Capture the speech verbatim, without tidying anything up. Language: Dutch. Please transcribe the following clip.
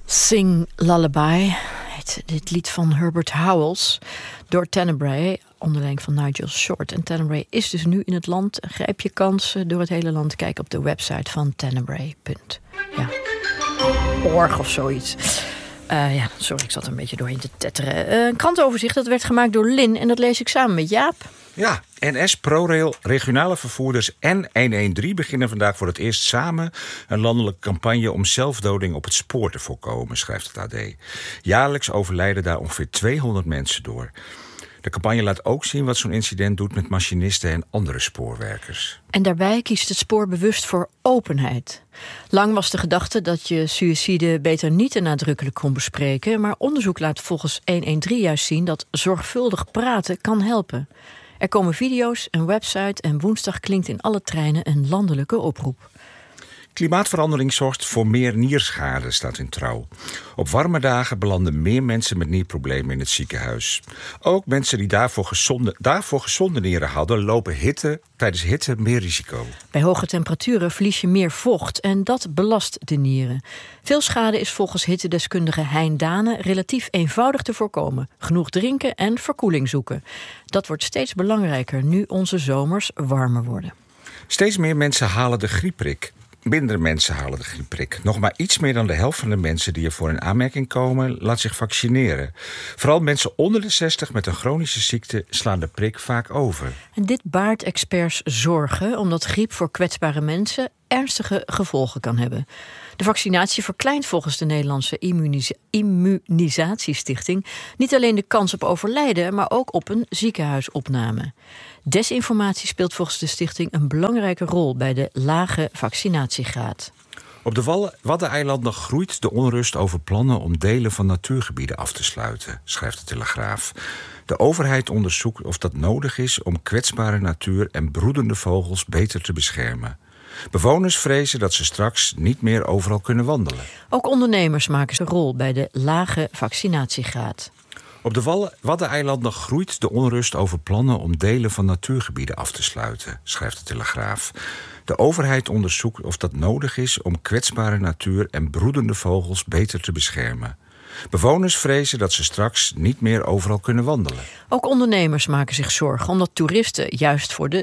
Sing Lullaby heet dit lied van Herbert Howells door Tenebrae, onder leiding van Nigel Short. En Tenebrae is dus nu in het land. Grijp je kansen door het hele land. Kijk op de website van Tenebrae. Ja. Org of zoiets. Uh, ja, sorry, ik zat er een beetje doorheen te tetteren. Uh, een krantenoverzicht, dat werd gemaakt door Lin en dat lees ik samen met Jaap. Ja, N S, ProRail, regionale vervoerders en honderddertien beginnen vandaag voor het eerst samen een landelijke campagne om zelfdoding op het spoor te voorkomen, schrijft het A D. Jaarlijks overlijden daar ongeveer tweehonderd mensen door. De campagne laat ook zien wat zo'n incident doet met machinisten en andere spoorwerkers. En daarbij kiest het spoor bewust voor openheid. Lang was de gedachte dat je suïcide beter niet te nadrukkelijk kon bespreken, maar onderzoek laat volgens honderddertien juist zien dat zorgvuldig praten kan helpen. Er komen video's, een website en woensdag klinkt in alle treinen een landelijke oproep. Klimaatverandering zorgt voor meer nierschade, staat in Trouw. Op warme dagen belanden meer mensen met nierproblemen in het ziekenhuis. Ook mensen die daarvoor gezonde, daarvoor gezonde nieren hadden, lopen hitte, tijdens hitte meer risico. Bij hoge temperaturen verlies je meer vocht en dat belast de nieren. Veel schade is volgens hittedeskundige Hein Dane relatief eenvoudig te voorkomen. Genoeg drinken en verkoeling zoeken. Dat wordt steeds belangrijker nu onze zomers warmer worden. Steeds meer mensen halen de griepprik. Minder mensen halen de griepprik. Nog maar iets meer dan de helft van de mensen die er voor in aanmerking komen, laat zich vaccineren. Vooral mensen onder de zestig met een chronische ziekte slaan de prik vaak over. En dit baart experts zorgen, omdat griep voor kwetsbare mensen ernstige gevolgen kan hebben. De vaccinatie verkleint volgens de Nederlandse Immunisa- Immunisatiestichting niet alleen de kans op overlijden, maar ook op een ziekenhuisopname. Desinformatie speelt volgens de stichting een belangrijke rol bij de lage vaccinatiegraad. Op de Waddeneilanden groeit de onrust over plannen om delen van natuurgebieden af te sluiten, schrijft de Telegraaf. De overheid onderzoekt of dat nodig is om kwetsbare natuur en broedende vogels beter te beschermen. Bewoners vrezen dat ze straks niet meer overal kunnen wandelen. Ook ondernemers maken een rol bij de lage vaccinatiegraad. Op de Waddeneilanden groeit de onrust over plannen om delen van natuurgebieden af te sluiten, schrijft de Telegraaf. De overheid onderzoekt of dat nodig is om kwetsbare natuur en broedende vogels beter te beschermen. Bewoners vrezen dat ze straks niet meer overal kunnen wandelen. Ook ondernemers maken zich zorgen omdat toeristen juist voor de